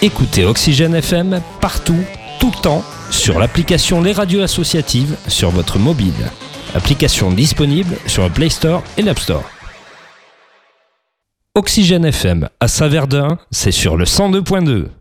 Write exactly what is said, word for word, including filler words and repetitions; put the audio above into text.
Écoutez Oxygène F M partout, tout le temps, sur l'application Les Radios Associatives sur votre mobile. Application disponible sur le Play Store et l'App Store. Oxygène F M à Saverdun, c'est sur le cent deux point deux.